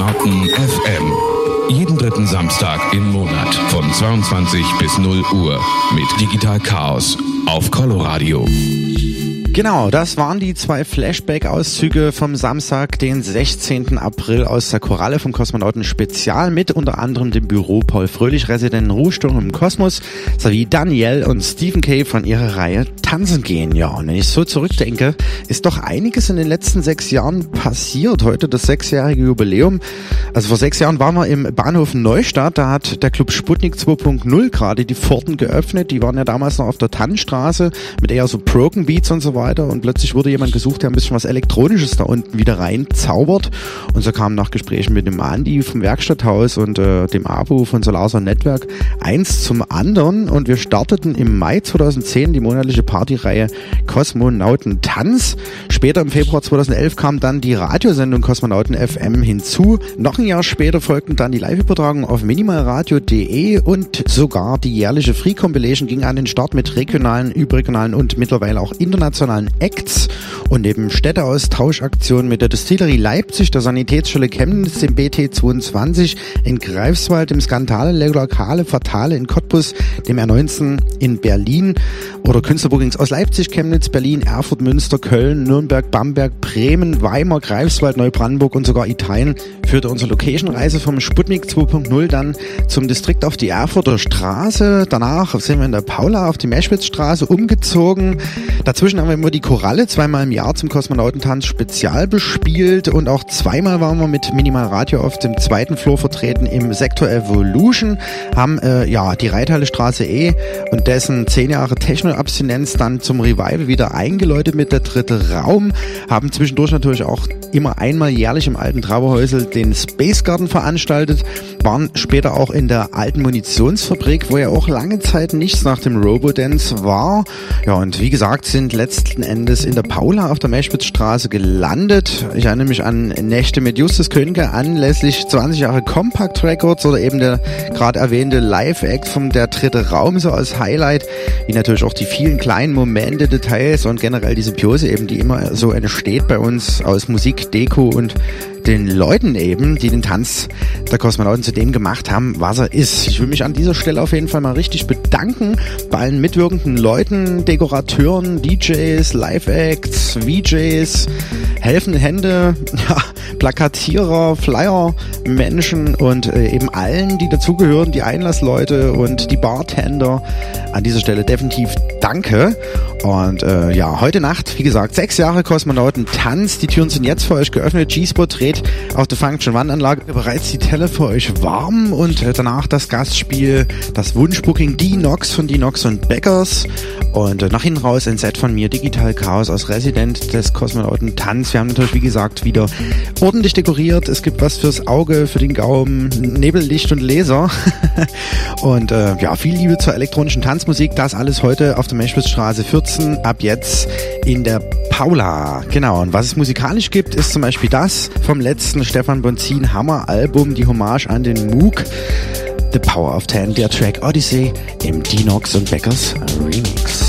Kosmonauten FM. Jeden dritten Samstag im Monat von 22 bis 0 Uhr mit Digital Chaos auf Coloradio. Genau, das waren die 2 Flashback-Auszüge vom Samstag, den 16. April aus der Koralle vom Kosmonauten Spezial mit unter anderem dem Büro Paul Fröhlich, Residenten Ruhesturm im Kosmos, sowie Danielle und Stephen K. von ihrer Reihe Tanzen gehen. Ja, und wenn ich so zurückdenke, ist doch einiges in den letzten 6 Jahren passiert. Heute das 6-jährige Jubiläum. Also vor 6 Jahren waren wir im Bahnhof Neustadt, da hat der Club Sputnik 2.0 gerade die Pforten geöffnet. Die waren ja damals noch auf der Tannenstraße mit eher so Broken Beats und so weiter. Und plötzlich wurde jemand gesucht, der ein bisschen was Elektronisches da unten wieder rein zaubert. Und so kam nach Gesprächen mit dem Andi vom Werkstatthaus und dem Abu von Solarser Netzwerk eins zum anderen. Und wir starteten im Mai 2010 die monatliche Partyreihe Kosmonauten Tanz. Später im Februar 2011 kam dann die Radiosendung Kosmonauten FM hinzu. Noch ein Jahr später folgten dann die Live-Übertragungen auf minimalradio.de und sogar die jährliche Free Compilation ging an den Start mit regionalen, überregionalen und mittlerweile auch internationalen Acts. Und neben Städteaustauschaktionen mit der Distillerie Leipzig, der Sanitätsstelle Chemnitz, dem BT22 in Greifswald, dem Skandale Lokale Fatale in Cottbus, dem R19 in Berlin oder Künstlerbookings aus Leipzig, Chemnitz, Berlin, Erfurt, Münster, Köln, Nürnberg, Bamberg, Bremen, Weimar, Greifswald, Neubrandenburg und sogar Italien führte unsere Location-Reise vom Sputnik 2.0 dann zum Distrikt auf die Erfurter Straße. Danach sind wir in der Paula auf die Meschwitzstraße umgezogen. Dazwischen haben wir immer die Koralle zweimal im Jahr zum Kosmonautentanz Spezial bespielt und auch zweimal waren wir mit Minimal Radio auf dem 2. Floor vertreten im Sektor Evolution, haben die Reithalle Straße E und dessen 10 Jahre Techno-Abstinenz dann zum Revival wieder eingeläutet mit der 3. Raum, haben zwischendurch natürlich auch immer einmal jährlich im alten Trauerhäusel den Space Garden veranstaltet, waren später auch in der alten Munitionsfabrik, wo ja auch lange Zeit nichts nach dem Robodance war. Ja, und wie gesagt, sind letzten Endes in der Paula auf der Meschwitzstraße gelandet. Ich erinnere mich an Nächte mit Justus Könke anlässlich 20 Jahre Compact Records oder eben der gerade erwähnte Live-Act vom der 3. Raum so als Highlight, wie natürlich auch die vielen kleinen Momente, Details und generell die Symbiose eben, die immer so entsteht bei uns aus Musik, Deko und den Leuten eben, die den Tanz der Kosmonauten zu dem gemacht haben, was er ist. Ich will mich an dieser Stelle auf jeden Fall mal richtig bedanken bei allen mitwirkenden Leuten, Dekorateuren, DJs, Live-Acts, VJs, helfende Hände, Plakatierer, Flyer, Menschen und eben allen, die dazugehören, die Einlassleute und die Bartender. An dieser Stelle definitiv danke. Und heute Nacht, wie gesagt, 6 Jahre Kosmonauten Tanz. Die Türen sind jetzt für euch geöffnet. G-Spot dreht auf der Function One-Anlage bereits die Telle für euch warm und danach das Gastspiel, das Wunschbooking Dinox von Dinox und Beckers und nach hinten raus ein Set von mir, Digital Chaos als Resident des Kosmonauten Tanz. Wir haben natürlich, wie gesagt, wieder ordentlich dekoriert. Es gibt was fürs Auge, für den Gaumen, Nebellicht und Laser und viel Liebe zur elektronischen Tanzmusik. Das alles heute auf der Meschwitzstraße 14, ab jetzt in der Paula. Genau, und was es musikalisch gibt, ist zum Beispiel das vom letzten Stefan Bonzin Hammer-Album, die Hommage an den Moog, The Power of 10, der Track Odyssey im Dinox und Beckers Remix.